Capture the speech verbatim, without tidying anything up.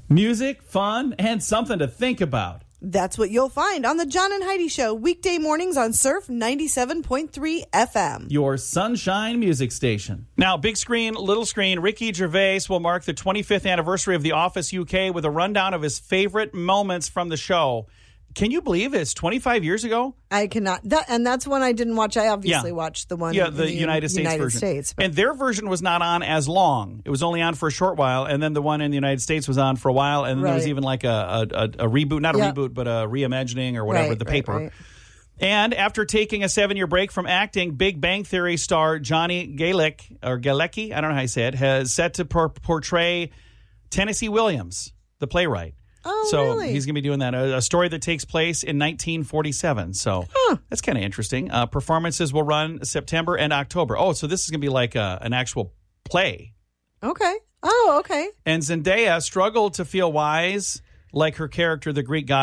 Music, fun, and something to think about. That's what you'll find on the John and Heidi Show, weekday mornings on Surf ninety-seven point three F M. Your sunshine music station. Now, big screen, little screen, Ricky Gervais will mark the twenty-fifth anniversary of The Office U K with a rundown of his favorite moments from the show. Can you believe it's twenty-five years ago? I cannot. That, and that's one I didn't watch. I obviously yeah. watched the one yeah, in the, the United States United version. States, and their version was not on as long. It was only on for a short while, and then the one in the United States was on for a while, and then right. there was even like a, a, a reboot, not a yep. reboot, but a reimagining or whatever, right, the right, paper. Right. And after taking a seven-year break from acting, Big Bang Theory star Johnny Galecki, or Galecki, I don't know how you say it, has set to por- portray Tennessee Williams, the playwright. Oh, so really? he's going to be doing that. A, a story that takes place in nineteen forty-seven. So huh. that's kind of interesting. Uh, performances will run September and October. Oh, so this is going to be like a, an actual play. Okay. Oh, okay. And Zendaya struggled to feel wise like her character, the Greek god.